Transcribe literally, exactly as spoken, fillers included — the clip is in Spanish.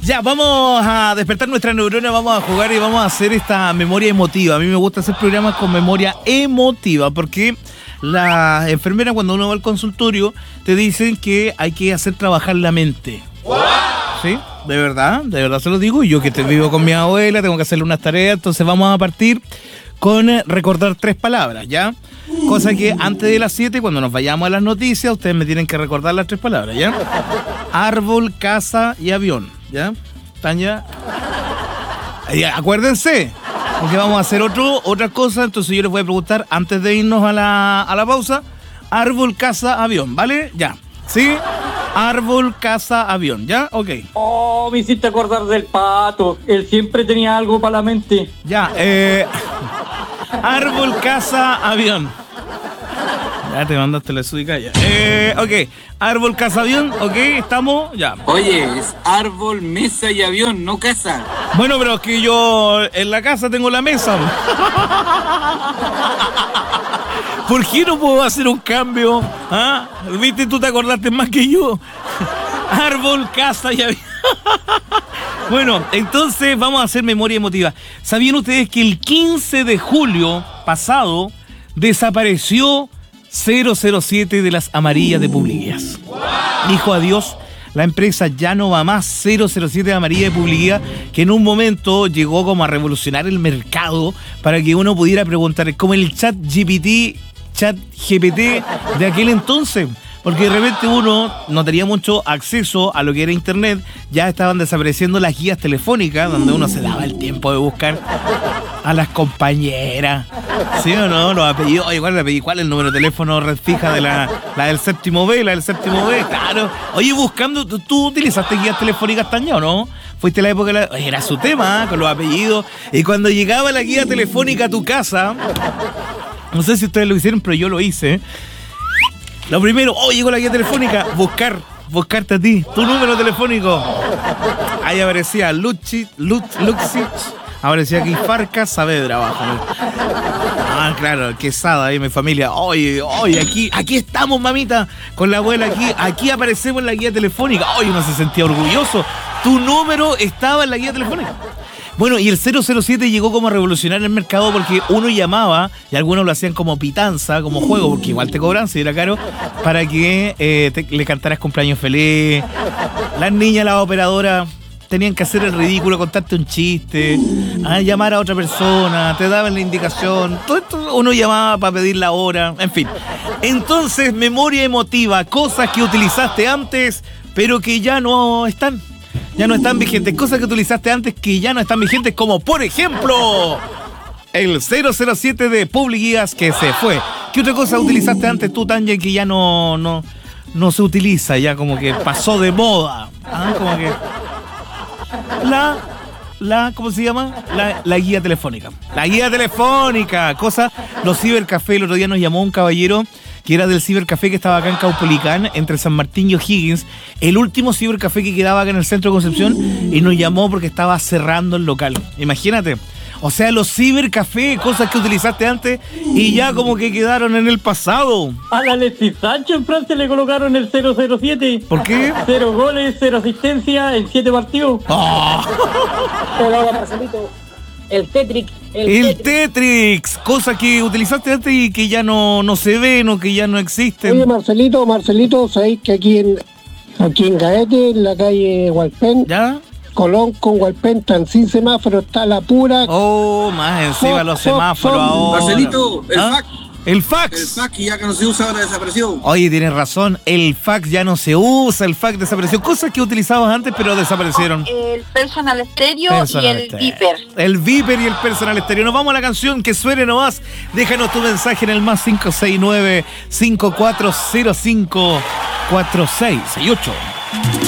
Ya, vamos a despertar nuestra neurona, vamos a jugar y vamos a hacer esta memoria emotiva. A mí me gusta hacer programas con memoria emotiva porque las enfermeras cuando uno va al consultorio te dicen que hay que hacer trabajar la mente. ¿Sí? De verdad, de verdad se lo digo. Y yo que te vivo con mi abuela, tengo que hacerle unas tareas, entonces vamos a partir con recordar tres palabras, ¿ya? Cosa que antes de las siete, cuando nos vayamos a las noticias, ustedes me tienen que recordar las tres palabras, ¿ya? Árbol, casa y avión, ¿ya? ¿Están ya? Ya, acuérdense, porque vamos a hacer otro, otra cosa, entonces yo les voy a preguntar antes de irnos a la, a la pausa, árbol, casa, avión, ¿vale? Ya, ¿sí? Árbol, casa, avión, ¿ya? Ok. Oh, me hiciste acordar del pato. Él siempre tenía algo para la mente. Ya, eh... árbol, casa, avión. Ya te mandaste la suica ya. Eh, ok. Árbol, casa, avión, ok, estamos, ya. Oye, es árbol, mesa y avión, no casa. Bueno, pero es que yo en la casa tengo la mesa. ¿Por qué no puedo hacer un cambio? ¿Ah? ¿Viste? Tú te acordaste más que yo. Árbol, casa y avión. Bueno, entonces vamos a hacer memoria emotiva. ¿Sabían ustedes que el quince de julio pasado desapareció cero cero siete de las amarillas de Publiguías? Dijo adiós. La empresa ya no va más. Cero cero siete de amarilla de Publiguías, que en un momento llegó como a revolucionar el mercado para que uno pudiera preguntar, como el chat G P T, chat G P T de aquel entonces. Porque de repente uno no tenía mucho acceso a lo que era internet, ya estaban desapareciendo las guías telefónicas, donde uno se daba el tiempo de buscar a las compañeras. ¿Sí o no? Los apellidos, oye, ¿cuál es el apellido? ¿Cuál es el número de teléfono red fija de la, la del séptimo B? La del séptimo B, claro. Oye, buscando, ¿tú, tú utilizaste guías telefónicas tañado, no? Fuiste la época, de la, era su tema, ¿eh? Con los apellidos. Y cuando llegaba la guía telefónica a tu casa, no sé si ustedes lo hicieron, pero yo lo hice. Lo primero, oh, llegó la guía telefónica, buscar, buscarte a ti, tu número telefónico. Ahí aparecía Luchi, Lux, Luxich, aparecía aquí Farca Saavedra abajo. Ah, claro, Quesada, ahí mi familia. Oye, oye, aquí, aquí estamos, mamita, con la abuela aquí, aquí aparecemos en la guía telefónica. Oye, uno se sentía orgulloso. Tu número estaba en la guía telefónica. Bueno, y el cero cero siete llegó como a revolucionar el mercado porque uno llamaba, y algunos lo hacían como pitanza, como juego, porque igual te cobran, si era caro, para que eh, te, le cantaras cumpleaños feliz. Las niñas, las operadoras, tenían que hacer el ridículo, contarte un chiste, a llamar a otra persona, te daban la indicación. Todo esto uno llamaba para pedir la hora, en fin. Entonces, memoria emotiva, cosas que utilizaste antes, pero que ya no están. Ya no están vigentes, cosas que utilizaste antes que ya no están vigentes, como por ejemplo el cero cero siete de Publiguías que se fue. ¿Qué otra cosa utilizaste antes tú, Tanya, que ya no, no, no se utiliza, ya como que pasó de moda? ¿Ah? Como que la, la, ¿cómo se llama? La, la guía telefónica. La guía telefónica, cosa, los cibercafés. El otro día nos llamó un caballero que era del cibercafé que estaba acá en Caupolicán, entre San Martín y O'Higgins, el último cibercafé que quedaba acá en el centro de Concepción, y nos llamó porque estaba cerrando el local. Imagínate. O sea, los cibercafés, cosas que utilizaste antes y ya como que quedaron en el pasado. A la Alexis Sánchez en Francia le colocaron el cero cero siete. ¿Por qué? Cero goles, cero asistencia en siete partidos. Oh. Pero, Marcelito, el Tetrix. El, el Tetrix, cosa que utilizaste antes y que ya no, no se ven o que ya no existen. Oye, Marcelito, Marcelito, ¿sabéis que aquí en aquí en Gaete, en la calle Hualpén, ¿ya? Colón con Hualpén, tan sin semáforo, está la pura... Oh, más encima Fo, los fo, semáforos fo. ahora. Marcelito, el ¿Ah? fax. El fax. El fax, ya que no se usa, ahora desapareció. Oye, tienes razón, el fax ya no se usa, el fax desapareció. Cosas que utilizabas antes, pero desaparecieron. El personal stereo Personal y el stereo. Viper. El Viper y el personal estéreo. Nos vamos a la canción que suene nomás. Déjanos tu mensaje en el más cinco seis nueve, cinco cuatro cero cinco, cuatro seis seis ocho.